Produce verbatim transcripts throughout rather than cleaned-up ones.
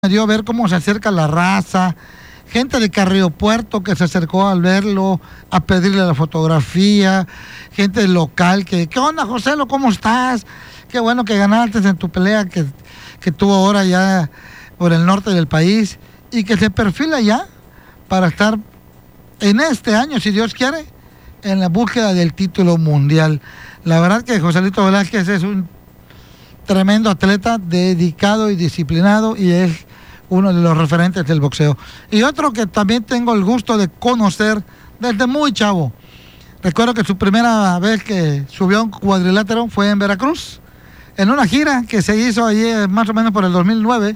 Me dio a ver cómo se acerca la raza, gente de Carrillo Puerto que se acercó al verlo, a pedirle la fotografía, gente local que, ¿qué onda, Joselo? ¿Cómo estás? Qué bueno que ganaste en tu pelea que, que tuvo ahora ya por el norte del país y que se perfila ya para estar en este año, si Dios quiere, en la búsqueda del título mundial. La verdad que Joselito Velázquez es un tremendo atleta, dedicado y disciplinado, y es uno de los referentes del boxeo. Y otro que también tengo el gusto de conocer desde muy chavo. Recuerdo que su primera vez que subió a un cuadrilátero fue en Veracruz, en una gira que se hizo allí más o menos por el dos mil nueve,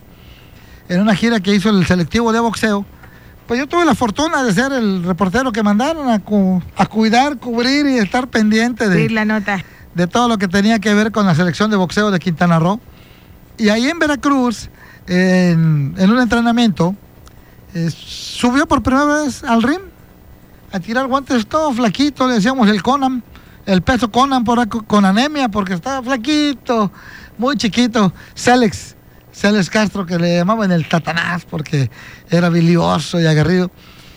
en una gira que hizo el selectivo de boxeo. Pues yo tuve la fortuna de ser el reportero que mandaron a, cu a cuidar, cubrir y estar pendiente de, la nota. de todo lo que tenía que ver con la selección de boxeo de Quintana Roo. Y ahí en Veracruz, en, en un entrenamiento, eh, subió por primera vez al ring a tirar guantes, todo flaquito, le decíamos el Conan, el peso Conan por, con anemia, porque estaba flaquito, muy chiquito. Celex, Celex Castro, que le llamaban el Tatanás, porque era bilioso y aguerrido.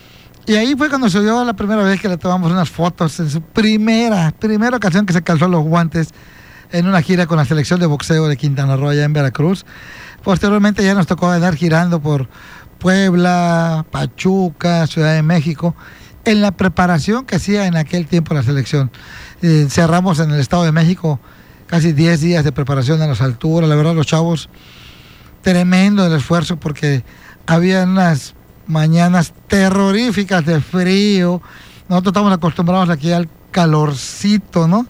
Y ahí fue cuando se dio la primera vez que le tomamos unas fotos, en su primera, primera ocasión que se calzó los guantes en una gira con la selección de boxeo de Quintana Roo allá en Veracruz. Posteriormente ya nos tocó andar girando por Puebla, Pachuca, Ciudad de México, en la preparación que hacía en aquel tiempo la selección. Eh, cerramos en el Estado de México casi diez días de preparación en las alturas. La verdad, los chavos, tremendo el esfuerzo, porque había unas mañanas terroríficas de frío. Nosotros estamos acostumbrados aquí al calorcito, ¿no?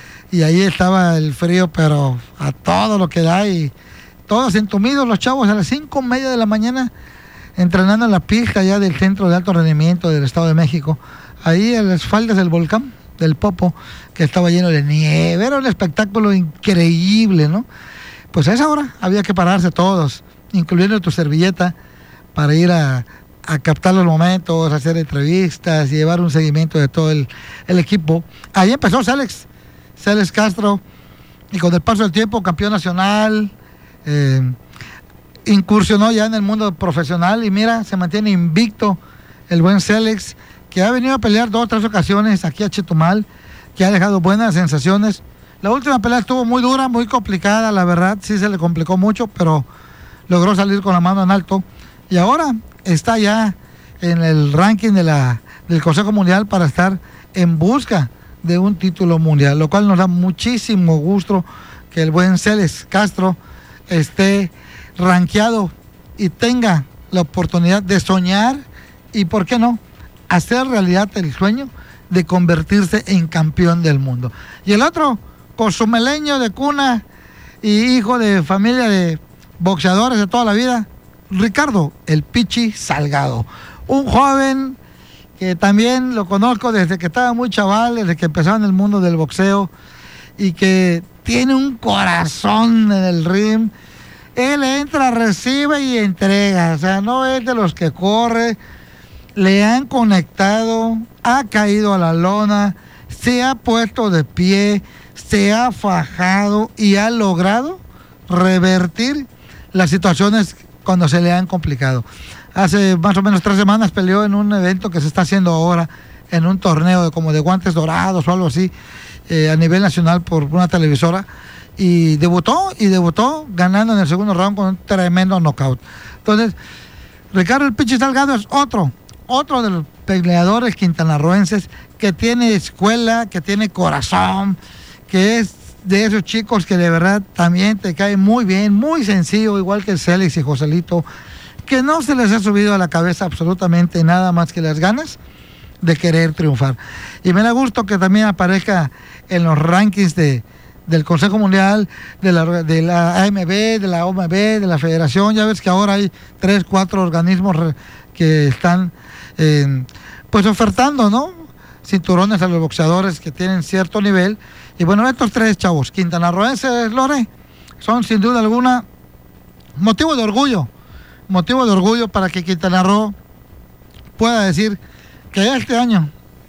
Y ahí estaba el frío, pero a todo lo que da, y todos entumidos los chavos a las cinco y media de la mañana entrenando en la pista ya del Centro de Alto Rendimiento del Estado de México, ahí en las faldas del volcán del Popo, que estaba lleno de nieve. Era un espectáculo increíble, ¿no? Pues a esa hora había que pararse todos, incluyendo tu servilleta, para ir a, a captar los momentos, hacer entrevistas y llevar un seguimiento de todo el, el equipo. Ahí empezó Celex, Celex Castro, y con el paso del tiempo, campeón nacional, eh, incursionó ya en el mundo profesional, y mira, se mantiene invicto el buen Celex, que ha venido a pelear dos o tres ocasiones aquí a Chetumal, que ha dejado buenas sensaciones. La última pelea estuvo muy dura, muy complicada, la verdad, sí se le complicó mucho, pero logró salir con la mano en alto, y ahora está ya en el ranking de la, del Consejo Mundial para estar en busca de un título mundial, lo cual nos da muchísimo gusto que el buen Celex Castro esté rankeado y tenga la oportunidad de soñar y, ¿por qué no?, hacer realidad el sueño de convertirse en campeón del mundo. Y el otro, cozumeleño de cuna y hijo de familia de boxeadores de toda la vida, Ricardo el Pichi Salgado, un joven que también lo conozco desde que estaba muy chaval, desde que empezaba en el mundo del boxeo, y que tiene un corazón en el ring. Él entra, recibe y entrega, o sea, no es de los que corre. Le han conectado, ha caído a la lona, se ha puesto de pie, se ha fajado y ha logrado revertir las situaciones cuando se le han complicado. Hace más o menos tres semanas peleó en un evento que se está haciendo ahora, en un torneo de, como de guantes dorados o algo así, eh, a nivel nacional por una televisora, y debutó, y debutó ganando en el segundo round con un tremendo knockout. Entonces, Ricardo el Pichi Salgado es otro, otro de los peleadores quintanarroenses que tiene escuela, que tiene corazón, que es de esos chicos que de verdad también te cae muy bien, muy sencillo, igual que el Celex y Joselito, que no se les ha subido a la cabeza absolutamente nada más que las ganas de querer triunfar. Y me da gusto que también aparezca en los rankings de, del Consejo Mundial, de la, de la A M B, de la O M B, de la Federación. Ya ves que ahora hay tres, cuatro organismos que están eh, pues ofertando, ¿no?, cinturones a los boxeadores que tienen cierto nivel. Y bueno, estos tres chavos quintanarroenses, Lore, son sin duda alguna motivo de orgullo, motivo de orgullo para que Quintana Roo pueda decir que este año,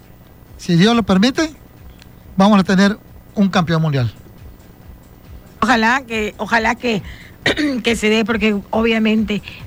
si Dios lo permite, vamos a tener un campeón mundial. Ojalá que, ojalá que que se dé, porque obviamente